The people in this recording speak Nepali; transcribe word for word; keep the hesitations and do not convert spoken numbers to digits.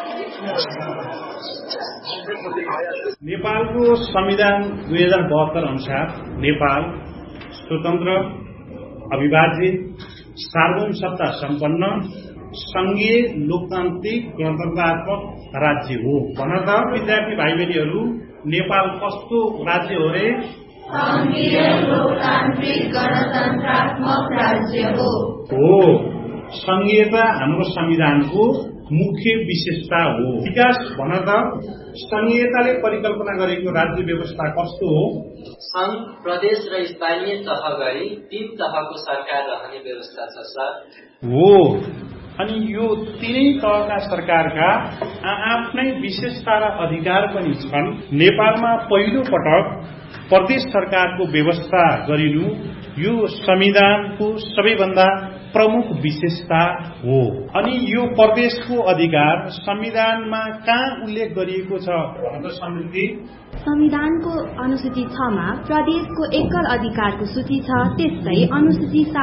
नेपालको संविधान दुई हजार बहत्तर अनुसार नेपाल स्वतन्त्र, अविभाज्य, सार्वभौम सत्ता सम्पन्न, संघीय लोकतान्त्रिक गणतन्त्रात्मक राज्य हो। भन त विद्यार्थी भाइ बहिनीहरू, नेपाल कस्तो राज्य हो रे? संघीय लोकतान्त्रिक गणतन्त्रात्मक राज्य हो। हो, संघीयता हाम्रो संविधानको मुख्य विशेषता हो। विकास भन त संघीयताले परिकल्पना गरेको राज्य व्यवस्था कस्तो हो? संघ, प्रदेश र स्थानीय तह गरी तीन तहको सरकार रहने व्यवस्था छ सर। हो, अनि यो तीनै तहका सरकारका आफ्नै विशेषता र अधिकार पनि छन्। नेपालमा पहिलो पटक प्रदेश सरकारको व्यवस्था गरिनु यो संविधानको सबैभन्दा प्रमुख विशेषता हो। अनि यो प्रदेशको अधिकार संविधानमा कहाँ उल्लेख गरिएको छ भन्न समृद्धि? संविधानको अनुसूची छ मा प्रदेशको एकल अधिकारको सूची छ। त्यस्तै अनुसूची